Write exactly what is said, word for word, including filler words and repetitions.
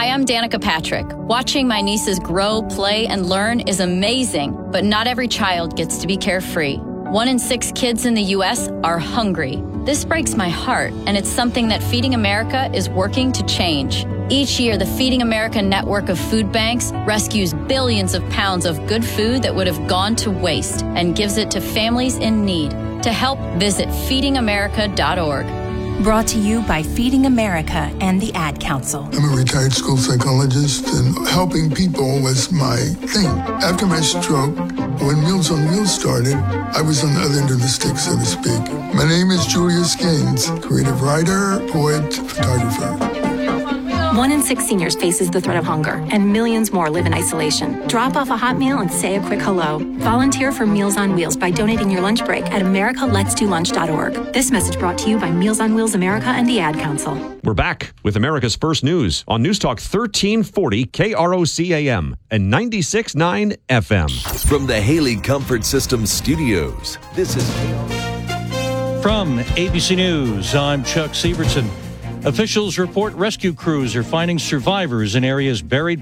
Hi, I'm Danica Patrick. Watching my nieces grow, play, and learn is amazing, but not every child gets to be carefree. One in six kids in the U S are hungry. This breaks my heart, and it's something that Feeding America is working to change. Each year, the Feeding America network of food banks rescues billions of pounds of good food that would have gone to waste and gives it to families in need. To help, visit feeding america dot org. Brought to you by Feeding America and the Ad Council. I'm a retired school psychologist, and helping people was my thing. After my stroke, when Meals on Wheels started, I was on the other end of the stick, so to speak. My name is Julius Gaines, creative writer, poet, photographer. One in six seniors faces the threat of hunger, and millions more live in isolation. Drop off a hot meal and say a quick hello. Volunteer for Meals on Wheels by donating your lunch break at america lets do lunch dot org. This message brought to you by Meals on Wheels America and the Ad Council. We're back with America's First News on News Talk thirteen forty K R O C A M and ninety-six point nine F M. From the Haley Comfort Systems studios, this is... From A B C News, I'm Chuck Sievertson. Officials report rescue crews are finding survivors in areas buried